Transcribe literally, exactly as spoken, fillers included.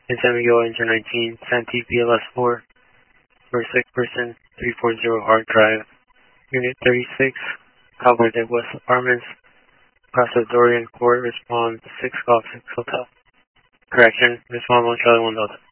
in San Miguel, Engine nineteen, Santee P L S four, for a sick person, three forty Hard Drive. Unit thirty-six, Cowboy Deck West Apartments, Process Dorian Court, respond six Golf six Hotel. Correction, respond one Charlie one Delta.